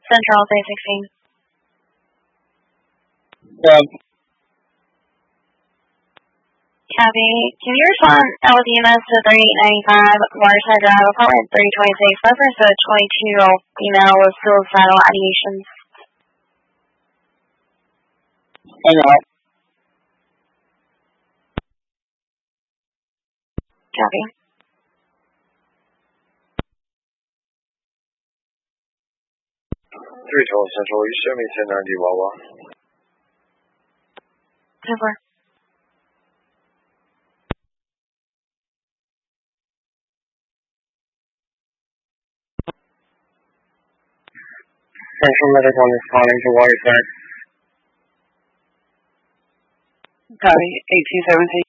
Central 316. Yeah. Copy. Can you respond LDMS to 3895 Waterside Drive, apartment 326, reference to a 22-year-old female with suicidal ideations? Hang on. Copy. 312 Central, you show me 1090 Wawa. 10-4. Central Medical responding to Waterside. Copy. 8217.